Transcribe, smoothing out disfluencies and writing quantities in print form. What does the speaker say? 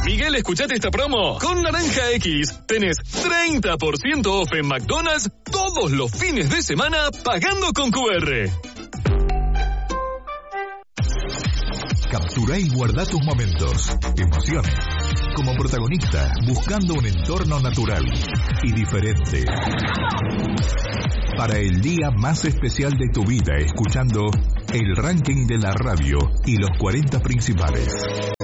Miguel, escuchate esta promo. Con Naranja X tenés 30% off en McDonald's todos los fines de semana pagando con QR. Captura y guarda tus momentos, emociones, como protagonista, buscando un entorno natural y diferente. Para el día más especial de tu vida, escuchando el ranking de la radio y los 40 principales.